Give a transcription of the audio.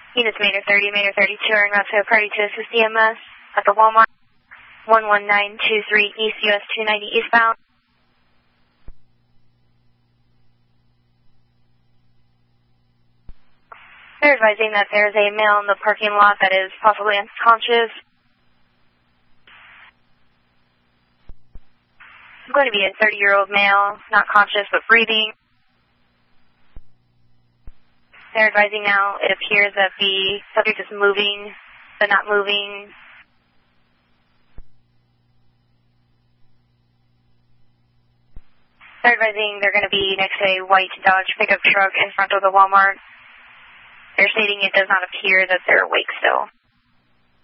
Units Mater 30, Mater 32 are en route to a party to assist EMS at the Walmart 11923 East US 290 eastbound. They're advising that there's a male in the parking lot that is possibly unconscious. It's going to be a 30-year-old male, not conscious but breathing. They're advising now it appears that the subject is moving, but not moving. They're advising they're going to be next to a white Dodge pickup truck in front of the Walmart. They're stating it does not appear that they're awake still.